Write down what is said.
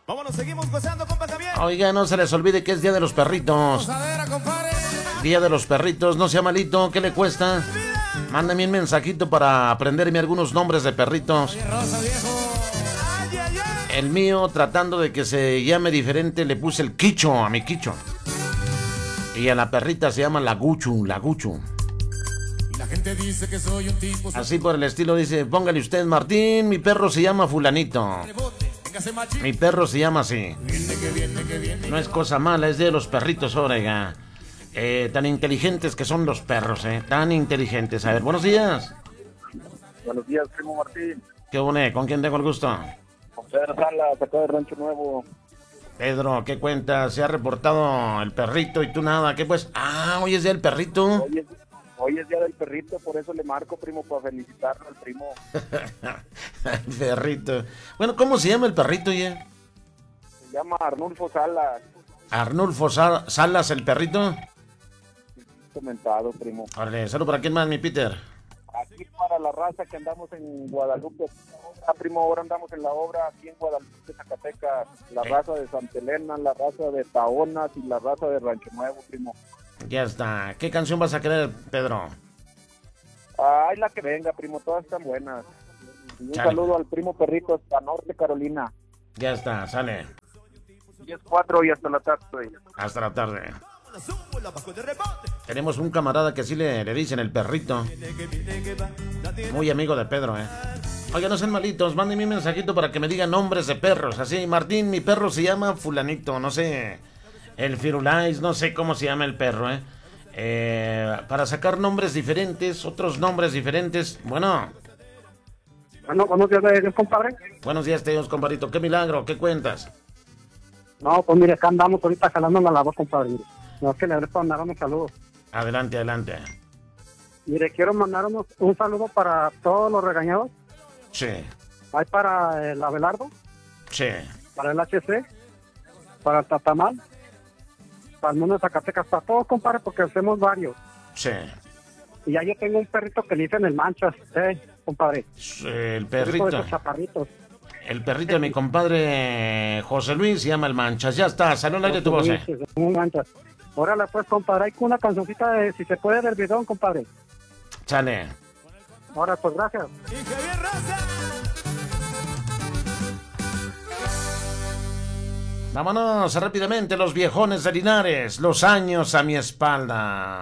Vámonos, seguimos gozando, compa Javier. Oiga, no se les olvide que es Día de los Perritos. Día de los Perritos, no sea malito, ¿qué le cuesta? Mándame un mensajito para aprenderme algunos nombres de perritos. El mío, tratando de que se llame diferente, le puse el Quicho a mi Quicho. Y a la perrita se llama la Guchu. Y la gente dice que soy un tipo. Así por el estilo dice, póngale usted, Martín, mi perro se llama fulanito. Mi perro se llama así. No es cosa mala, es de los perritos, oiga. Tan inteligentes que son los perros, tan inteligentes. A ver, buenos días. Buenos días, primo Martín. ¿Qué une? ¿Con quién tengo el gusto? Con Pedro Salas, acá de Rancho Nuevo. Pedro, ¿qué cuenta? Se ha reportado el perrito y tú nada. ¿Qué pues? Ah, hoy es día del perrito. Hoy es día del perrito, por eso le marco, primo, para felicitarlo al primo. El perrito. Bueno, ¿cómo se llama el perrito, ya? Se llama Arnulfo Salas. Arnulfo Salas, el perrito. Comentado, primo. Órale, salud para quién más, mi Peter. Aquí para la raza que andamos en Guadalupe. Primo, ahora andamos en la obra aquí en Guadalupe, Zacatecas. La raza de Santa Elena, la raza de Taonas y la raza de Rancho Nuevo, primo. Ya está. ¿Qué canción vas a querer, Pedro? Ay, la que venga, primo, todas están buenas. Y un saludo al primo perrito hasta Norte Carolina. Ya está, sale. 10-4 y hasta la tarde. Hasta la tarde. Tenemos un camarada que sí le dicen el perrito. Muy amigo de Pedro, Oigan, no sean malitos, mándenme un mensajito para que me digan nombres de perros. Así, Martín, mi perro se llama fulanito, no sé, el Firulais, no sé cómo se llama el perro, para sacar nombres diferentes, otros nombres diferentes. Bueno, buenos días, compadre. Buenos días, Dios, compadrito. Qué milagro, ¿qué cuentas? No, pues mire, acá andamos ahorita jalando la voz, compadre. No, es que le hablé para mandar un saludo. Adelante. Mire, quiero mandar un saludo para todos los regañados. Sí. Hay para el Abelardo. Sí. Para el HC. Para el Tatamal. Para el mundo de Zacatecas. Para todos, compadre, porque hacemos varios. Sí. Y ya yo tengo un perrito que le dicen el Manchas, compadre. El perrito. De esos chaparritos. El perrito de mi compadre José Luis se llama el Manchas. Ya está, salió al aire tu voz. Un Manchas. Órale, pues, compadre, hay una cancioncita de Si se puede del bidón, compadre. Sale. Ahora, pues, gracias. Vámonos rápidamente, los viejones de Linares, los años a mi espalda.